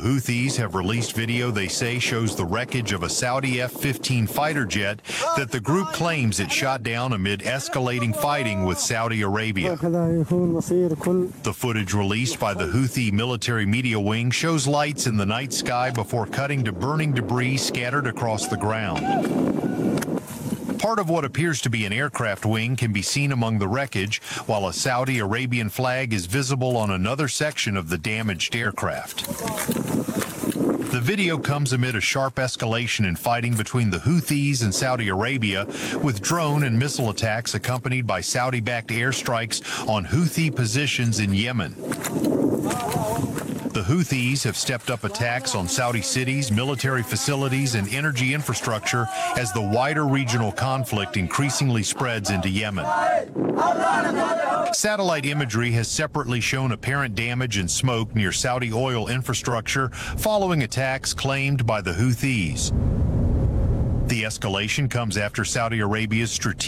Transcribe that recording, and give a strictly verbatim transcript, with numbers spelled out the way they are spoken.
Houthis have released video they say shows the wreckage of a Saudi F fifteen fighter jet that the group claims it shot down amid escalating fighting with Saudi Arabia. The footage released by the Houthi military media wing shows lights in the night sky before cutting to burning debris scattered across the ground. Part of what appears to be an aircraft wing can be seen among the wreckage, while a Saudi Arabian flag is visible on another section of the damaged aircraft. The video comes amid a sharp escalation in fighting between the Houthis and Saudi Arabia, with drone and missile attacks accompanied by Saudi-backed airstrikes on Houthi positions in Yemen. The Houthis have stepped up attacks on Saudi cities, military facilities, and energy infrastructure as the wider regional conflict increasingly spreads into Yemen. Satellite imagery has separately shown apparent damage and smoke near Saudi oil infrastructure following attacks claimed by the Houthis. The escalation comes after Saudi Arabia's strategic